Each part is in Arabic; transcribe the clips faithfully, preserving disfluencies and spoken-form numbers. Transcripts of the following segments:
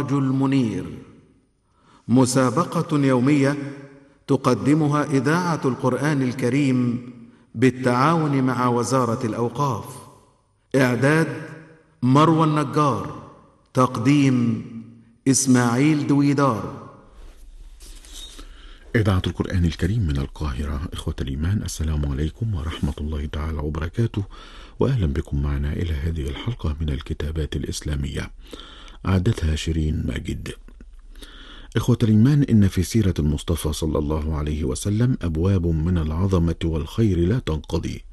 السراج المنير، مسابقة يومية تقدمها إذاعة القرآن الكريم بالتعاون مع وزارة الأوقاف. إعداد مروى النجار، تقديم إسماعيل دويدار. إذاعة القرآن الكريم من القاهرة. إخوة الإيمان، السلام عليكم ورحمة الله تعالى وبركاته، وأهلا بكم معنا إلى هذه الحلقة من الكتابات الإسلامية، أعدتها شيرين ماجد. إخوة الإيمان، إن في سيرة المصطفى صلى الله عليه وسلم أبواب من العظمة والخير لا تنقضي،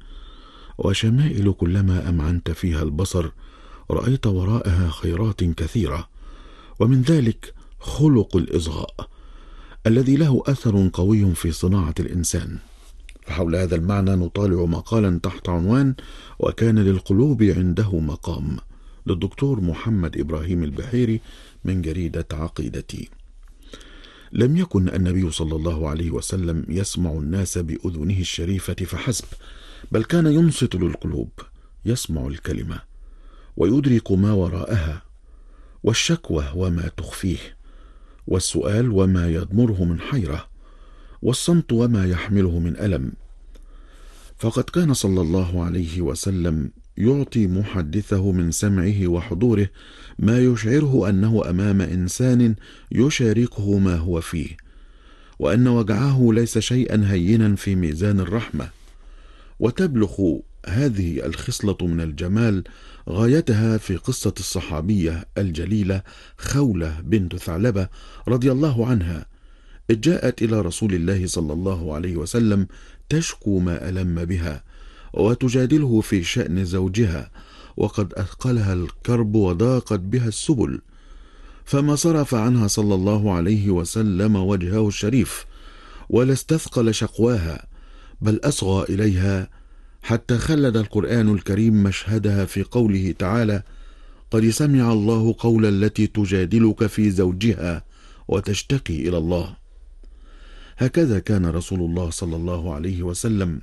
وشمائل كلما أمعنت فيها البصر رأيت وراءها خيرات كثيرة، ومن ذلك خلق الإصغاء الذي له أثر قوي في صناعة الإنسان. فحول هذا المعنى نطالع مقالا تحت عنوان وكان للقلوب عنده مقام، للدكتور محمد إبراهيم البحيري من جريدة عقيدتي. لم يكن النبي صلى الله عليه وسلم يسمع الناس بأذنه الشريفة فحسب، بل كان ينصت للقلوب، يسمع الكلمة ويدرك ما وراءها، والشكوى وما تخفيه، والسؤال وما يضمره من حيرة، والصمت وما يحمله من ألم. فقد كان صلى الله عليه وسلم يعطي محدثه من سمعه وحضوره ما يشعره أنه أمام إنسان يشاركه ما هو فيه، وأن وجعه ليس شيئا هينا في ميزان الرحمة. وتبلغ هذه الخصلة من الجمال غايتها في قصة الصحابية الجليلة خولة بنت ثعلبة رضي الله عنها، إذ جاءت إلى رسول الله صلى الله عليه وسلم تشكو ما ألم بها وتجادله في شأن زوجها، وقد أثقلها الكرب وضاقت بها السبل، فما صرف عنها صلى الله عليه وسلم وجهه الشريف ولا استثقل شقواها، بل أصغى إليها، حتى خلد القرآن الكريم مشهدها في قوله تعالى: قد سمع الله قول التي تجادلك في زوجها وتشتكي إلى الله. هكذا كان رسول الله صلى الله عليه وسلم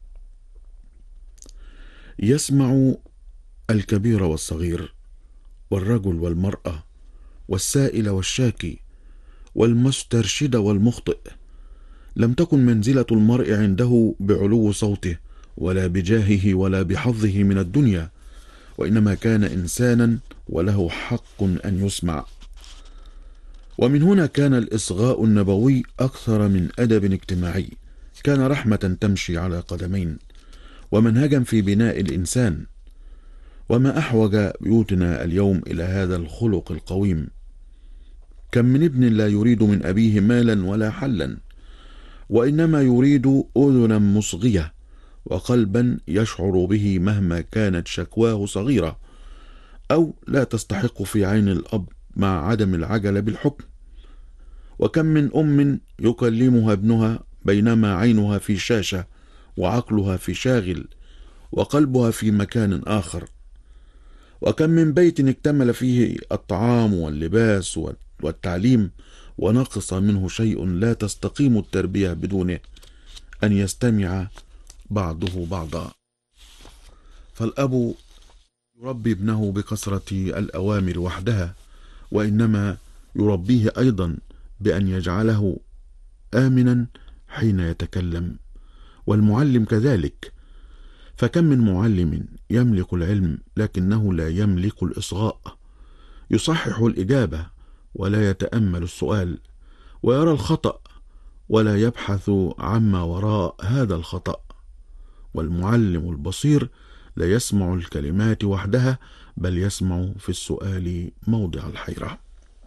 يسمع الكبير والصغير، والرجل والمرأة، والسائل والشاكي، والمسترشد والمخطئ. لم تكن منزلة المرء عنده بعلو صوته ولا بجاهه ولا بحظه من الدنيا، وإنما كان إنسانا وله حق أن يسمع. ومن هنا كان الإصغاء النبوي أكثر من أدب اجتماعي، كان رحمة تمشي على قدمين، ومنهجا في بناء الإنسان. وما أحوج بيوتنا اليوم إلى هذا الخلق القويم. كم من ابن لا يريد من أبيه مالا ولا حلا، وإنما يريد أذنا مصغية وقلبا يشعر به مهما كانت شكواه صغيرة أو لا تستحق في عين الأب مع عدم العجلة بالحكم. وكم من أم يكلمها ابنها بينما عينها في شاشة وعقلها في شاغل وقلبها في مكان آخر. وكم من بيت اكتمل فيه الطعام واللباس والتعليم ونقص منه شيء لا تستقيم التربية بدونه أن يستمع بعضه بعضا. فالأب يربي ابنه بكثرة الأوامر وحدها، وإنما يربيه أيضا بأن يجعله آمنا حين يتكلم، والمعلم كذلك. فكم من معلم يملك العلم لكنه لا يملك الإصغاء، يصحح الإجابة ولا يتأمل السؤال، ويرى الخطأ ولا يبحث عما وراء هذا الخطأ. والمعلم البصير لا يسمع الكلمات وحدها، بل يسمع في السؤال موضع الحيرة.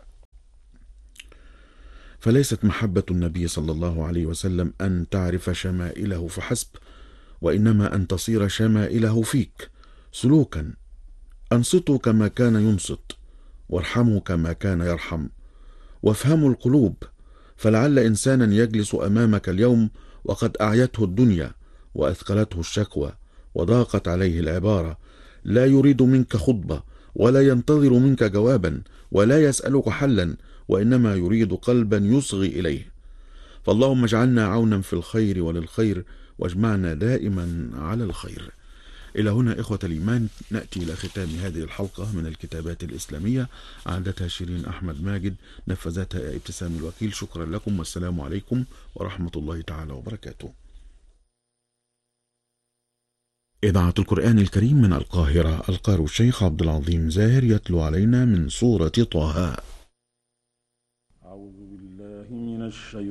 فليست محبة النبي صلى الله عليه وسلم أن تعرف شمائله فحسب، وإنما أن تصير شمائله فيك سلوكا. أنصتوا كما كان ينصت، وارحموا كما كان يرحم، وافهموا القلوب. فلعل إنسانا يجلس أمامك اليوم وقد أعيته الدنيا وأثقلته الشكوى وضاقت عليه العبارة، لا يريد منك خطبة ولا ينتظر منك جوابا ولا يسألك حلا، وإنما يريد قلبا يصغي إليه. فاللهم اجعلنا عونا في الخير وللخير، واجمعنا دائما على الخير. إلى هنا إخوة الإيمان نأتي إلى ختام هذه الحلقة من الكتابات الإسلامية. أعدتها شيرين أحمد ماجد، نفذتها ابتسام الوكيل. شكرا لكم والسلام عليكم ورحمة الله تعالى وبركاته. إذاعة القرآن الكريم من القاهرة، القارئ الشيخ عبد العظيم زاهر يتلو علينا من سورة طه. أعوذ بالله من الشيطان